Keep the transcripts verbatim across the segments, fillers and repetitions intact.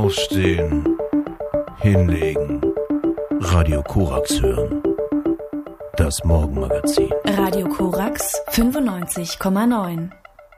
Aufstehen, hinlegen, Radio Korax hören. Das Morgenmagazin. Radio Korax fünfundneunzig Komma neun.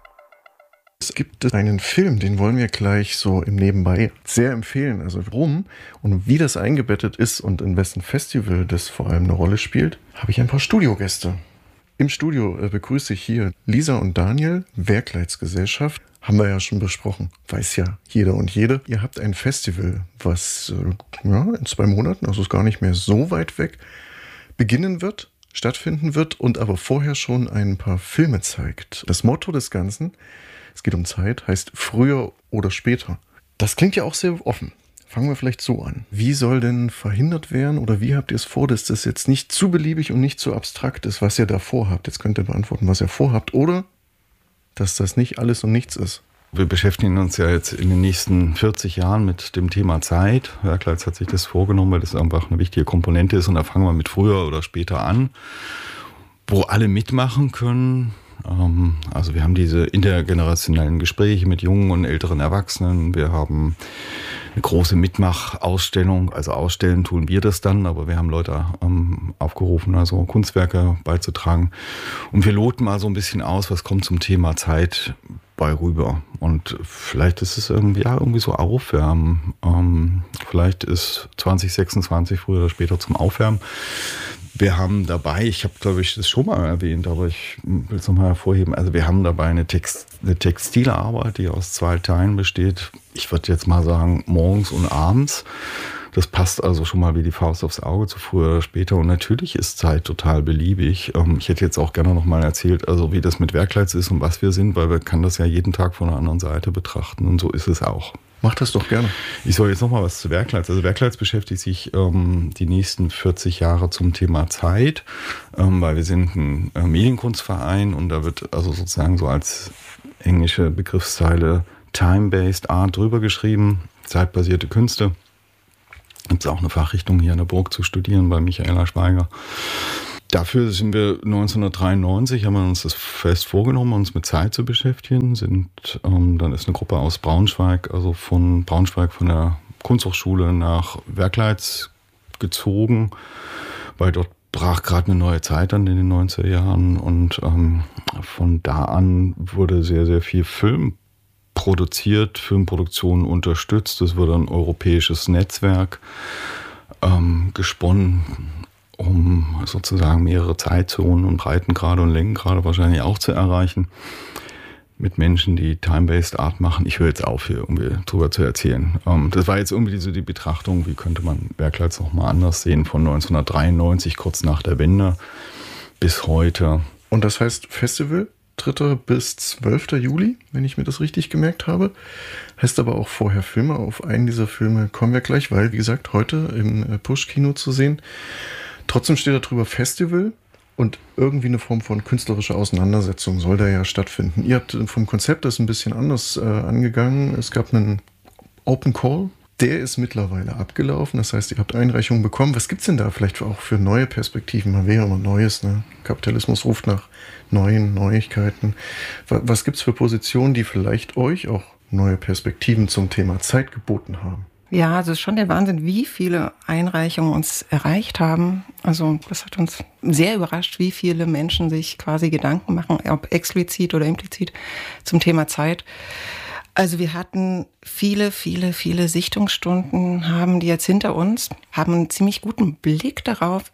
Es gibt einen Film, den wollen wir gleich so im Nebenbei sehr empfehlen. Also warum und wie das eingebettet ist und in wessen Festival das vor allem eine Rolle spielt, habe ich ein paar Studiogäste. Im Studio begrüße ich hier Lisa und Daniel, Werkleitsgesellschaft. Haben wir ja schon besprochen, weiß ja jeder und jede. Ihr habt ein Festival, was ja, in zwei Monaten, also ist gar nicht mehr so weit weg, beginnen wird, stattfinden wird und aber vorher schon ein paar Filme zeigt. Das Motto des Ganzen, es geht um Zeit, heißt früher oder später. Das klingt ja auch sehr offen. Fangen wir vielleicht so an. Wie soll denn verhindert werden oder wie habt ihr es vor, dass das jetzt nicht zu beliebig und nicht zu abstrakt ist, was ihr da vorhabt? Jetzt könnt ihr beantworten, was ihr vorhabt oder dass das nicht alles und nichts ist. Wir beschäftigen uns ja jetzt in den nächsten vierzig Jahren mit dem Thema Zeit. Werkleitz hat sich das vorgenommen, weil das einfach eine wichtige Komponente ist. Und da fangen wir mit früher oder später an, wo alle mitmachen können. Also wir haben diese intergenerationellen Gespräche mit jungen und älteren Erwachsenen. Wir haben eine große Mitmachausstellung. Also ausstellen tun wir das dann, aber wir haben Leute ähm, aufgerufen, also Kunstwerke beizutragen. Und wir loten mal so ein bisschen aus, was kommt zum Thema Zeit bei rüber. Und vielleicht ist es irgendwie, ja, irgendwie so Aufwärmen. Ähm, vielleicht ist zwanzig sechsundzwanzig früher oder später zum Aufwärmen. Wir haben dabei, ich habe, glaube ich, das schon mal erwähnt, aber ich will es nochmal hervorheben, also wir haben dabei eine, Text, eine Textilarbeit, die aus zwei Teilen besteht. Ich würde jetzt mal sagen, morgens und abends. Das passt also schon mal wie die Faust aufs Auge zu früher oder später. Und natürlich ist Zeit total beliebig. Ich hätte jetzt auch gerne noch mal erzählt, also wie das mit Werkleitz ist und was wir sind, weil wir kann das ja jeden Tag von einer anderen Seite betrachten. Und so ist es auch. Mach das doch gerne. Ich soll jetzt noch mal was zu Werkleitz. Also Werkleitz beschäftigt sich ähm, die nächsten vierzig Jahre zum Thema Zeit, ähm, weil wir sind ein äh, Medienkunstverein und da wird also sozusagen so als englische Begriffszeile Time-Based Art drüber geschrieben, zeitbasierte Künste. Gibt es auch eine Fachrichtung hier an der Burg zu studieren bei Michaela Schweiger. Dafür sind wir neunzehnhundertdreiundneunzig, haben wir uns das fest vorgenommen, uns mit Zeit zu beschäftigen. Sind, ähm, dann ist eine Gruppe aus Braunschweig, also von Braunschweig von der Kunsthochschule nach Werkleitz gezogen, weil dort brach gerade eine neue Zeit an in den neunziger Jahren und ähm, von da an wurde sehr, sehr viel Film produziert, Filmproduktion unterstützt. Es wurde ein europäisches Netzwerk ähm, gesponnen, um sozusagen mehrere Zeitzonen und Breitengrade und Längengrade wahrscheinlich auch zu erreichen. Mit Menschen, die Time-Based Art machen. Ich höre jetzt auf, hier irgendwie drüber zu erzählen. Ähm, das war jetzt irgendwie so die Betrachtung, wie könnte man Werkleitz noch mal anders sehen, von neunzehnhundertdreiundneunzig, kurz nach der Wende, bis heute. Und das heißt Festival? dritter bis zwölfter Juli, wenn ich mir das richtig gemerkt habe. Heißt aber auch vorher Filme. Auf einen dieser Filme kommen wir gleich, weil, wie gesagt, heute im Push-Kino zu sehen. Trotzdem steht da drüber Festival und irgendwie eine Form von künstlerischer Auseinandersetzung soll da ja stattfinden. Ihr habt vom Konzept das ein bisschen anders äh, angegangen. Es gab einen Open Call. Der ist mittlerweile abgelaufen. Das heißt, ihr habt Einreichungen bekommen. Was gibt's denn da vielleicht auch für neue Perspektiven? Man will ja immer Neues, ne? Kapitalismus ruft nach neuen Neuigkeiten. Was gibt's für Positionen, die vielleicht euch auch neue Perspektiven zum Thema Zeit geboten haben? Ja, also es ist schon der Wahnsinn, wie viele Einreichungen uns erreicht haben. Also das hat uns sehr überrascht, wie viele Menschen sich quasi Gedanken machen, ob explizit oder implizit, zum Thema Zeit. Also wir hatten viele, viele, viele Sichtungsstunden, haben die jetzt hinter uns, haben einen ziemlich guten Blick darauf,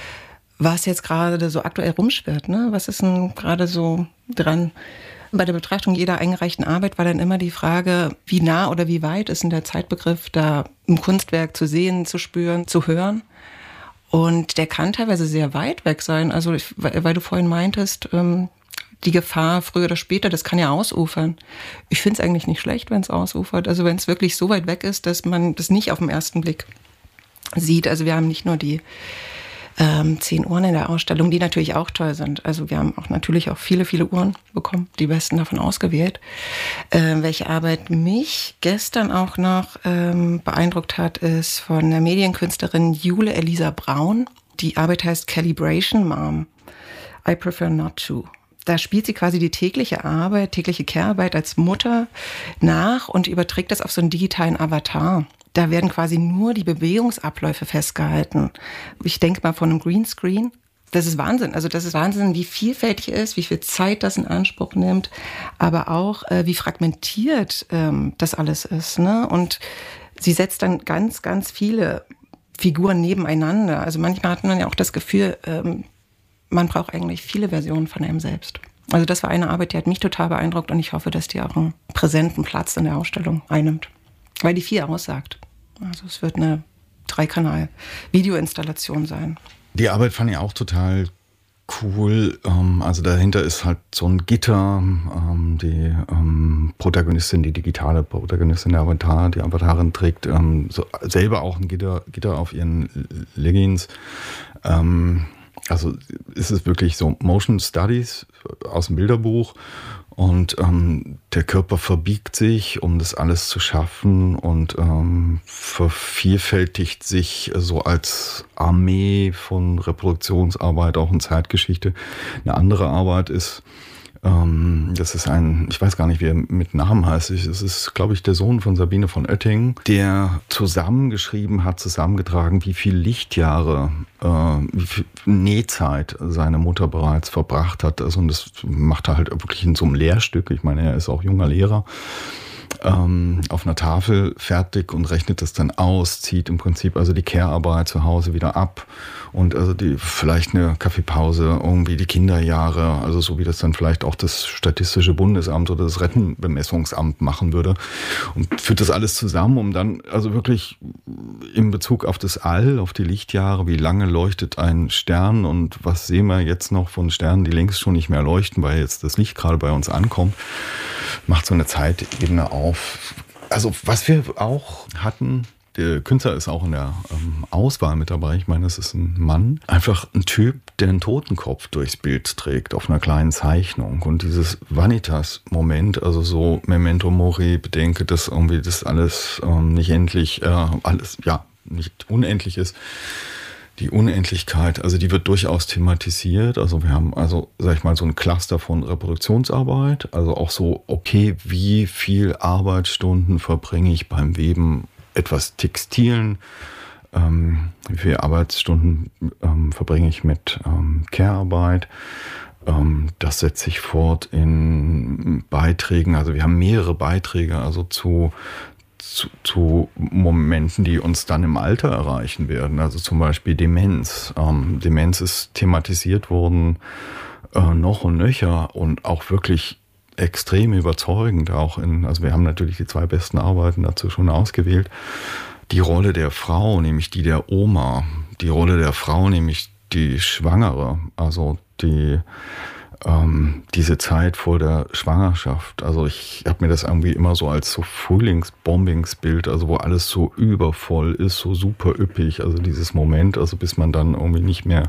was jetzt gerade so aktuell rumschwirrt, ne? Was ist denn gerade so dran? Bei der Betrachtung jeder eingereichten Arbeit war dann immer die Frage, wie nah oder wie weit ist denn der Zeitbegriff da im Kunstwerk zu sehen, zu spüren, zu hören? Und der kann teilweise sehr weit weg sein. Also ich, weil du vorhin meintest, ähm, die Gefahr früher oder später, das kann ja ausufern. Ich finde es eigentlich nicht schlecht, wenn es ausufert. Also wenn es wirklich so weit weg ist, dass man das nicht auf den ersten Blick sieht. Also wir haben nicht nur die ähm, zehn Uhren in der Ausstellung, die natürlich auch toll sind. Also wir haben auch natürlich auch viele, viele Uhren bekommen, die besten davon ausgewählt. Äh, welche Arbeit mich gestern auch noch ähm, beeindruckt hat, ist von der Medienkünstlerin Jule Elisa Braun. Die Arbeit heißt Calibration Mom. I prefer not to. da spielt sie quasi die tägliche Arbeit, tägliche Care-Arbeit als Mutter nach und überträgt das auf so einen digitalen Avatar. Da werden quasi nur die Bewegungsabläufe festgehalten. Ich denke mal von einem Greenscreen. Das ist Wahnsinn. Also das ist Wahnsinn, wie vielfältig es ist, wie viel Zeit das in Anspruch nimmt, aber auch äh, wie fragmentiert ähm, das alles ist. Ne? Und sie setzt dann ganz, ganz viele Figuren nebeneinander. Also manchmal hat man ja auch das Gefühl, ähm, man braucht eigentlich viele Versionen von einem selbst. Also das war eine Arbeit, die hat mich total beeindruckt und ich hoffe, dass die auch einen präsenten Platz in der Ausstellung einnimmt. Weil die viel aussagt. Also es wird eine Dreikanal-Videoinstallation sein. Die Arbeit fand ich auch total cool. Also dahinter ist halt so ein Gitter. Die Protagonistin, die digitale Protagonistin der Avatar, die Avatarin trägt so selber auch ein Gitter, Gitter auf ihren Leggings. Also ist es wirklich so Motion Studies aus dem Bilderbuch und ähm, der Körper verbiegt sich, um das alles zu schaffen und ähm, vervielfältigt sich so als Armee von Reproduktionsarbeit, auch in Zeitgeschichte. Eine andere Arbeit ist, ähm, das ist ein, ich weiß gar nicht, wie er mit Namen heißt, es ist, glaube ich, der Sohn von Sabine von Oettingen, der zusammengeschrieben hat, zusammengetragen, wie viel Lichtjahre, äh, wie viel Nähzeit seine Mutter bereits verbracht hat. Also, und das macht er halt wirklich in so einem Lehrstück. Ich meine, er ist auch junger Lehrer. Ähm, auf einer Tafel fertig und rechnet das dann aus, zieht im Prinzip also die Care-Arbeit zu Hause wieder ab und also die vielleicht eine Kaffeepause, irgendwie die Kinderjahre, also so wie das dann vielleicht auch das Statistische Bundesamt oder das Rentenbemessungsamt machen würde und führt das alles zusammen, um dann also wirklich in Bezug auf das All, auf die Lichtjahre, wie lange leuchtet ein Stern und was sehen wir jetzt noch von Sternen, die längst schon nicht mehr leuchten, weil jetzt das Licht gerade bei uns ankommt, macht so eine Zeitebene auf. Also was wir auch hatten, der Künstler ist auch in der ähm, Auswahl mit dabei, ich meine, das ist ein Mann, einfach ein Typ, der einen Totenkopf durchs Bild trägt auf einer kleinen Zeichnung und dieses Vanitas-Moment, also so Memento Mori, bedenke, dass irgendwie das alles ähm, nicht endlich, äh, alles, ja, nicht unendlich ist. Die Unendlichkeit, also die wird durchaus thematisiert. Also wir haben also, sag ich mal, so ein Cluster von Reproduktionsarbeit. Also auch so, okay, wie viel Arbeitsstunden verbringe ich beim Weben etwas Textilen? Ähm, wie viele Arbeitsstunden ähm, verbringe ich mit ähm, Care-Arbeit? Ähm, das setzt sich fort in Beiträgen. Also wir haben mehrere Beiträge, also zu Zu, zu Momenten, die uns dann im Alter erreichen werden. Also zum Beispiel Demenz. Ähm, Demenz ist thematisiert worden äh, noch und nöcher und auch wirklich extrem überzeugend. Auch in, also wir haben natürlich die zwei besten Arbeiten dazu schon ausgewählt. Die Rolle der Frau, nämlich die der Oma. Die Rolle der Frau, nämlich die Schwangere. Also die Ähm, diese Zeit vor der Schwangerschaft. Also ich habe mir das irgendwie immer so als so Frühlingsbombingsbild, also wo alles so übervoll ist, so super üppig, also dieses Moment, also bis man dann irgendwie nicht mehr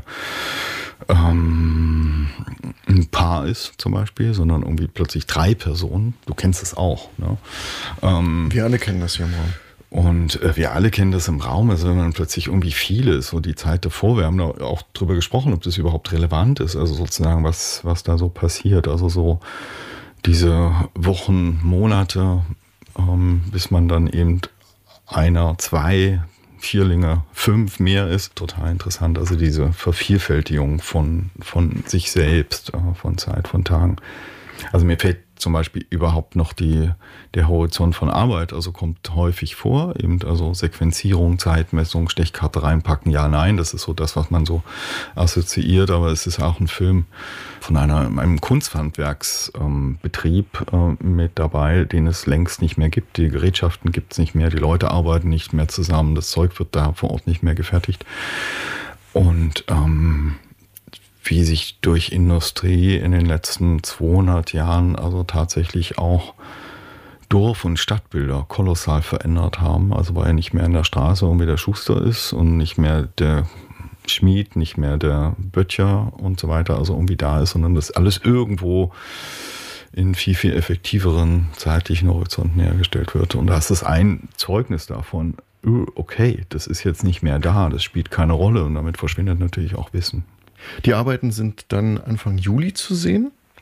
ähm, ein Paar ist zum Beispiel, sondern irgendwie plötzlich drei Personen. Du kennst es auch. Ne? Ähm, Wir alle kennen das ja mal. Und äh, wir alle kennen das im Raum, also wenn man plötzlich irgendwie viele ist, so die Zeit davor, wir haben da auch drüber gesprochen, ob das überhaupt relevant ist, also sozusagen, was, was da so passiert, also so diese Wochen, Monate, ähm, bis man dann eben einer, zwei, Vierlinge, fünf mehr ist, total interessant, also diese Vervielfältigung von, von sich selbst, äh, von Zeit, von Tagen. Also mir fällt zum Beispiel überhaupt noch die, der Horizont von Arbeit, also kommt häufig vor, eben also Sequenzierung, Zeitmessung, Stechkarte reinpacken, ja, nein, das ist so das, was man so assoziiert, aber es ist auch ein Film von einer, einem Kunsthandwerksbetrieb ähm, äh, mit dabei, den es längst nicht mehr gibt, die Gerätschaften gibt es nicht mehr, die Leute arbeiten nicht mehr zusammen, das Zeug wird da vor Ort nicht mehr gefertigt und ähm, wie sich durch Industrie in den letzten zweihundert Jahren also tatsächlich auch Dorf- und Stadtbilder kolossal verändert haben. Also weil er nicht mehr in der Straße irgendwie der Schuster ist und nicht mehr der Schmied, nicht mehr der Böttcher und so weiter, also irgendwie da ist, sondern das alles irgendwo in viel, viel effektiveren zeitlichen Horizonten hergestellt wird. Und das ist ein Zeugnis davon, okay, das ist jetzt nicht mehr da, das spielt keine Rolle und damit verschwindet natürlich auch Wissen. Die Arbeiten sind dann Anfang Juli zu sehen.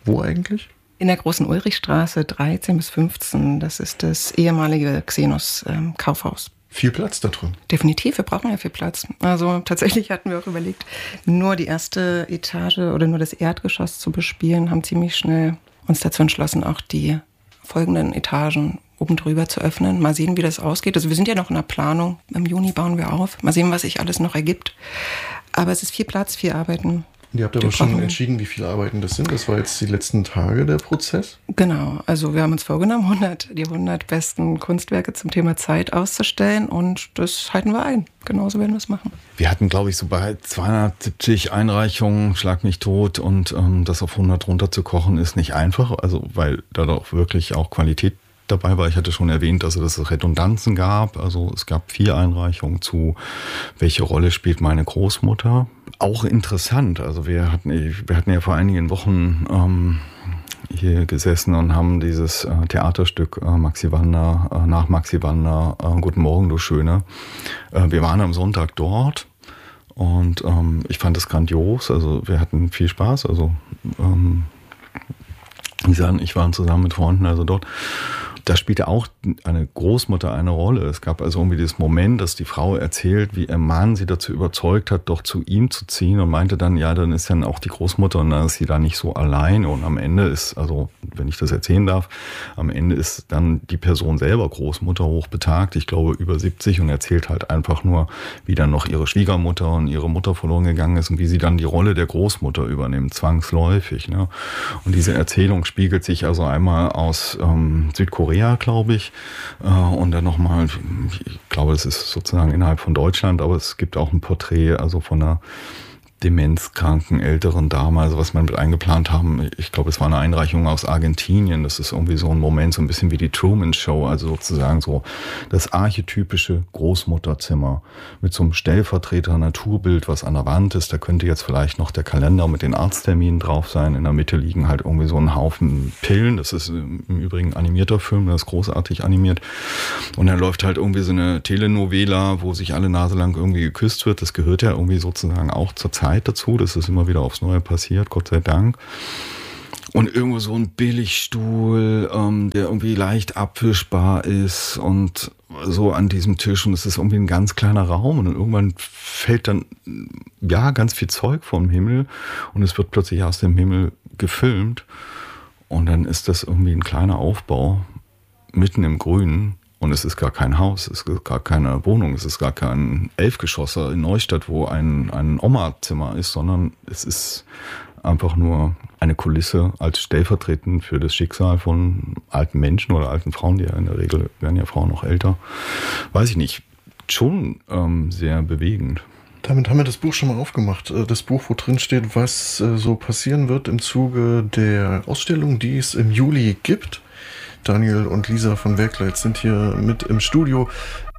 Wo eigentlich? In der Großen Ulrichstraße dreizehn bis fünfzehn. Das ist das ehemalige Xenos ähm, Kaufhaus. Viel Platz da drin. Definitiv, wir brauchen ja viel Platz. Also tatsächlich hatten wir auch überlegt, nur die erste Etage oder nur das Erdgeschoss zu bespielen, haben ziemlich schnell uns dazu entschlossen, auch die folgenden Etagen oben drüber zu öffnen. Mal sehen, wie das ausgeht. Also wir sind ja noch in der Planung. Im Juni bauen wir auf. Mal sehen, was sich alles noch ergibt. Aber es ist viel Platz, viel Arbeiten. Und ihr habt aber schon entschieden, wie viele Arbeiten das sind. Das war jetzt die letzten Tage der Prozess? Genau. Also wir haben uns vorgenommen, hundert, die hundert besten Kunstwerke zum Thema Zeit auszustellen. Und das halten wir ein. Genauso werden wir es machen. Wir hatten, glaube ich, so bei zweihundertsiebzig Einreichungen, schlag mich tot. Und ähm, das auf hundert runterzukochen ist nicht einfach. Also weil da doch wirklich auch Qualität dabei war. Ich hatte schon erwähnt, dass es Redundanzen gab. Also es gab vier Einreichungen zu welche Rolle spielt meine Großmutter. Auch interessant. Also wir hatten, wir hatten ja vor einigen Wochen ähm, hier gesessen und haben dieses äh, Theaterstück äh, Maxi Wander, äh, nach Maxi Wander, äh, Guten Morgen, du Schöne. Äh, wir waren am Sonntag dort und ähm, ich fand es grandios. Also wir hatten viel Spaß. Also ähm, Lisa und ich waren zusammen mit Freunden also dort. Da spielte auch eine Großmutter eine Rolle. Es gab also irgendwie dieses Moment, dass die Frau erzählt, wie ihr Mann sie dazu überzeugt hat, doch zu ihm zu ziehen und meinte dann, ja, dann ist dann auch die Großmutter und dann ist sie da nicht so allein. Und am Ende ist, also wenn ich das erzählen darf, am Ende ist dann die Person selber Großmutter hochbetagt, ich glaube über siebzig und erzählt halt einfach nur, wie dann noch ihre Schwiegermutter und ihre Mutter verloren gegangen ist und wie sie dann die Rolle der Großmutter übernimmt, zwangsläufig. Ne? Und diese Erzählung spiegelt sich also einmal aus ähm, Südkorea, glaube ich, und dann nochmal, ich glaube, es ist sozusagen innerhalb von Deutschland, aber es gibt auch ein Porträt, also von einer demenzkranken älteren Dame, also was wir mit eingeplant haben. Ich glaube, es war eine Einreichung aus Argentinien. Das ist irgendwie so ein Moment, so ein bisschen wie die Truman Show, also sozusagen so das archetypische Großmutterzimmer mit so einem Stellvertreter-Naturbild, was an der Wand ist. Da könnte jetzt vielleicht noch der Kalender mit den Arztterminen drauf sein. In der Mitte liegen halt irgendwie so ein Haufen Pillen. Das ist im Übrigen ein animierter Film, das ist großartig animiert. Und dann läuft halt irgendwie so eine Telenovela, wo sich alle Nase lang irgendwie geküsst wird. Das gehört ja irgendwie sozusagen auch zur Zeit dazu, dass es immer wieder aufs Neue passiert, Gott sei Dank. Und irgendwo so ein Billigstuhl, ähm, der irgendwie leicht abwischbar ist und so an diesem Tisch und es ist irgendwie ein ganz kleiner Raum und irgendwann fällt dann ja ganz viel Zeug vom Himmel und es wird plötzlich aus dem Himmel gefilmt und dann ist das irgendwie ein kleiner Aufbau mitten im Grünen. Und es ist gar kein Haus, es ist gar keine Wohnung, es ist gar kein Elfgeschosser in Neustadt, wo ein, ein Oma-Zimmer ist, sondern es ist einfach nur eine Kulisse als stellvertretend für das Schicksal von alten Menschen oder alten Frauen, die ja in der Regel werden ja Frauen noch älter. Weiß ich nicht, schon ähm, sehr bewegend. Damit haben wir das Buch schon mal aufgemacht. Das Buch, wo drin steht, was so passieren wird im Zuge der Ausstellung, die es im Juli gibt. Daniel und Lisa von Werkleid sind hier mit im Studio.